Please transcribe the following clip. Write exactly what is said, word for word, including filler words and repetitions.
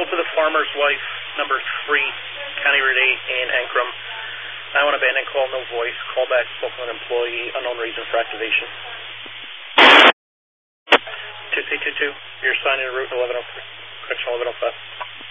Control to the Farmer's Wife, number three, County Route eight in Ankrum. nine one abandoned call, no voice. Call back, spoken with employee, unknown reason for activation. two C two two, you're assigned to route eleven oh three, correction eleven oh five.